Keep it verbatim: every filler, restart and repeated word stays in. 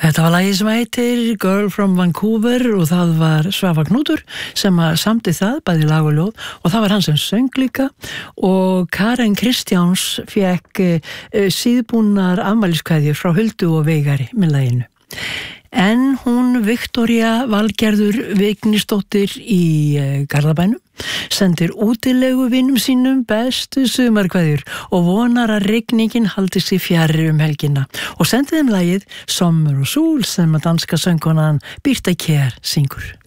Þetta var lagið sem heitir Girl from Vancouver og það var Svavar Knútur sem að samdi það, bæði lag og ljóð, og það var hann sem söng líka og Karen Kristjáns fékk uh, síðbúnar afmæliskveðjur frá Huldu og Veigari með laginu. En hún Viktoría Valgerður Vignisdóttir í uh, Garðabænum sendir útilegu vinum sínum bestu sumarkveðjur og vonar að rigningin haldi sig fjarri um helgina og sendi þeim lagið Sommer og sól sem að danska söngkonan Birta Kjær syngur.